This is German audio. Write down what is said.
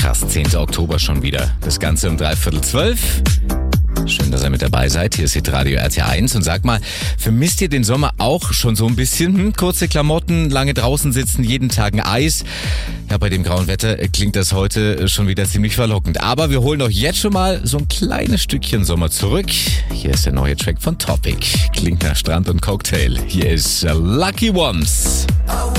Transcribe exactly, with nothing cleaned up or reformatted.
Krass, zehnter Oktober schon wieder. Das Ganze um dreiviertel zwölf. Schön, dass ihr mit dabei seid. Hier ist Hitradio R T eins. Und sag mal, vermisst ihr den Sommer auch schon so ein bisschen? Hm? Kurze Klamotten, lange draußen sitzen, jeden Tag ein Eis. Ja, bei dem grauen Wetter klingt das heute schon wieder ziemlich verlockend. Aber wir holen doch jetzt schon mal so ein kleines Stückchen Sommer zurück. Hier ist der neue Track von Topic. Klingt nach Strand und Cocktail. Hier ist Lucky Ones.